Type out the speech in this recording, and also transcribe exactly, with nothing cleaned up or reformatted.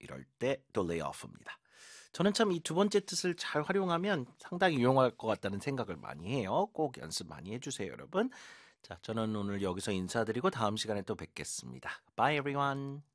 이럴 때 또 layoff입니다. 저는 참 이 두 번째 뜻을 잘 활용하면 상당히 유용할 것 같다는 생각을 많이 해요. 꼭 연습 많이 해주세요, 여러분. 자, 저는 오늘 여기서 인사드리고 다음 시간에 또 뵙겠습니다. Bye, everyone.